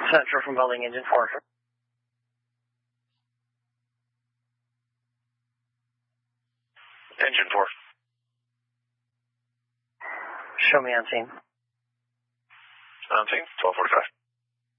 Central from building engine 4. Engine 4. Show me on scene. On scene, 12:45.